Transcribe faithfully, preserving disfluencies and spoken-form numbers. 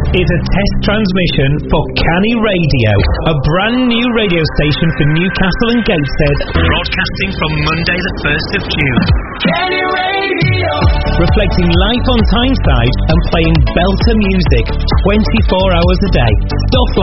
is a test transmission for Canny Radio, a brand new radio station for Newcastle and Gateshead, broadcasting from Monday the first of June. Canny Radio! Reflecting life on Tyneside and playing belter music twenty-four hours a day. Stuff